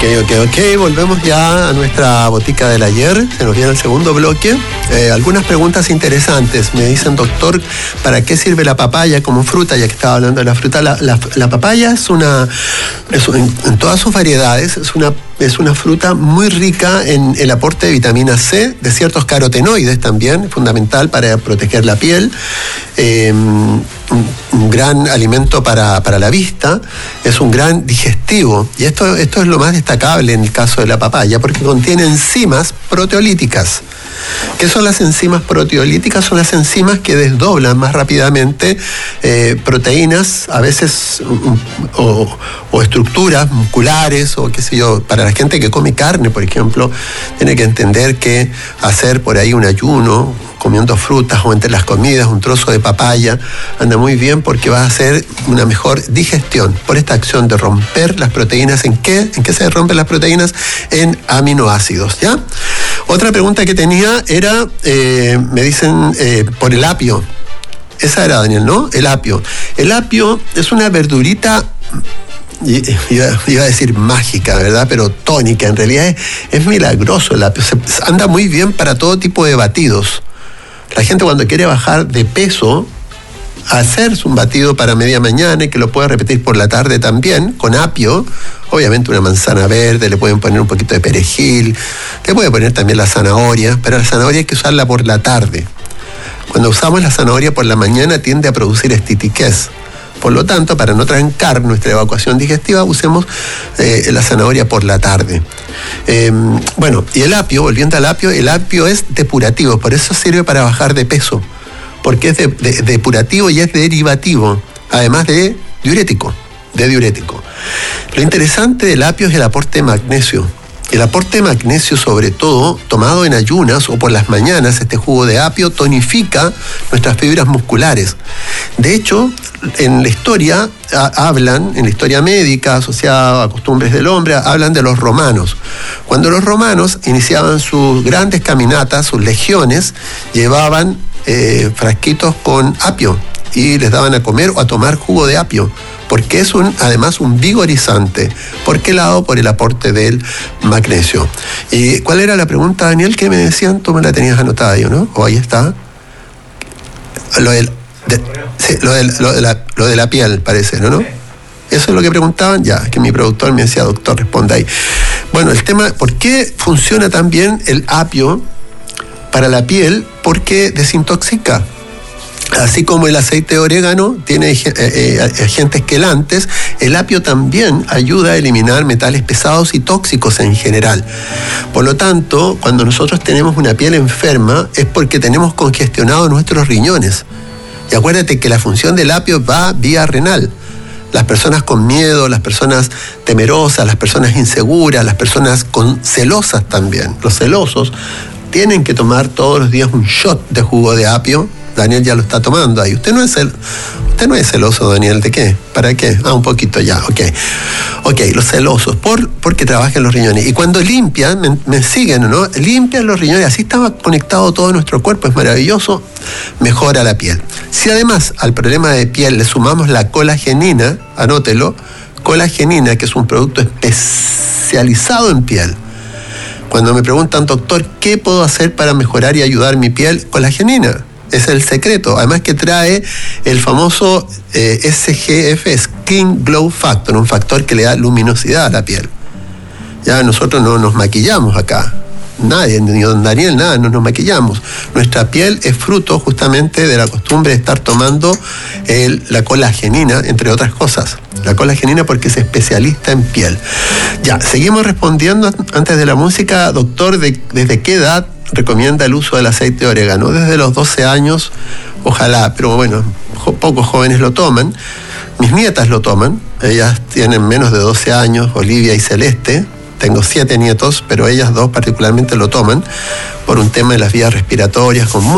Ok, volvemos ya a nuestra botica del ayer, se nos viene el segundo bloque. Algunas preguntas interesantes. Me dicen, doctor, ¿para qué sirve la papaya como fruta? Ya que estaba hablando de la fruta, la papaya en todas sus variedades, es una fruta muy rica en el aporte de vitamina C, de ciertos carotenoides también, fundamental para proteger la piel. Un gran alimento para la vista, es un gran digestivo, y esto es lo más destacable en el caso de la papaya, porque contiene enzimas proteolíticas. ¿Qué son las enzimas proteolíticas? Son las enzimas que desdoblan más rápidamente proteínas, a veces o estructuras musculares, o qué sé yo. Para la gente que come carne, por ejemplo, tiene que entender que hacer por ahí un ayuno, comiendo frutas o entre las comidas, un trozo de papaya, anda muy bien porque va a hacer una mejor digestión por esta acción de romper las proteínas. ¿En qué se rompen las proteínas? En aminoácidos, ¿ya? Otra pregunta que tenía era, me dicen, por el apio. Esa era, Daniel, ¿no? El apio. El apio es una verdurita, iba a decir mágica, ¿verdad? Pero tónica. En realidad es milagroso el apio. Anda muy bien para todo tipo de batidos. La gente, cuando quiere bajar de peso, hacerse un batido para media mañana y que lo pueda repetir por la tarde también, con apio, obviamente una manzana verde, le pueden poner un poquito de perejil, le pueden poner también la zanahoria, pero la zanahoria hay que usarla por la tarde. Cuando usamos la zanahoria por la mañana tiende a producir estitiquez. Por lo tanto, para no trancar nuestra evacuación digestiva, usemos la zanahoria por la tarde. Bueno, y el apio, volviendo al apio, el apio es depurativo, por eso sirve para bajar de peso, porque es depurativo y es derivativo, además de diurético. Lo interesante del apio es el aporte de magnesio. El aporte de magnesio, sobre todo, tomado en ayunas o por las mañanas, este jugo de apio tonifica nuestras fibras musculares. De hecho, en la historia en la historia médica asociada a costumbres del hombre, hablan de los romanos. Cuando los romanos iniciaban sus grandes caminatas, sus legiones, llevaban frasquitos con apio y les daban a comer o a tomar jugo de apio, porque es además un vigorizante. ¿Por qué lado? Por el aporte del magnesio. ¿Y cuál era la pregunta, Daniel, que me decían? Tú me la tenías anotada yo, ¿no? ¿O ahí está? Lo de la piel, parece, ¿no? Eso es lo que preguntaban, ya, que mi productor me decía, doctor, responda ahí. Bueno, el tema, ¿por qué funciona tan bien el apio para la piel? Porque desintoxica. Así como el aceite de orégano tiene agentes quelantes, el apio también ayuda a eliminar metales pesados y tóxicos en general. Por lo tanto, cuando nosotros tenemos una piel enferma, es porque tenemos congestionados nuestros riñones. Y acuérdate que la función del apio va vía renal. Las personas con miedo, las personas temerosas, las personas inseguras, las personas celosas también, los celosos, tienen que tomar todos los días un shot de jugo de apio. Daniel ya lo está tomando ahí. Usted no es celoso, Daniel. ¿De qué? ¿Para qué? Un poquito ya. Ok, los celosos, porque trabajan los riñones. Y cuando limpian, me siguen, ¿no? Limpian los riñones, así está conectado todo nuestro cuerpo, es maravilloso, mejora la piel. Si además al problema de piel le sumamos la colagenina, anótelo, colagenina, que es un producto especializado en piel. Cuando me preguntan, doctor, ¿qué puedo hacer para mejorar y ayudar mi piel? Colagenina. Es el secreto. Además que trae el famoso SGF, Skin Glow Factor, un factor que le da luminosidad a la piel. Ya nosotros no nos maquillamos acá. Nadie, ni don Daniel, nada, no nos maquillamos. Nuestra piel es fruto justamente de la costumbre de estar tomando la colagenina, entre otras cosas. La colagenina porque es especialista en piel. Ya, seguimos respondiendo antes de la música. Doctor, ¿desde qué edad recomienda el uso del aceite de orégano? Desde los 12 años, ojalá, pero bueno, pocos jóvenes lo toman. Mis nietas lo toman, ellas tienen menos de 12 años, Olivia y Celeste. Tengo 7 nietos, pero ellas 2 particularmente lo toman por un tema de las vías respiratorias, con muy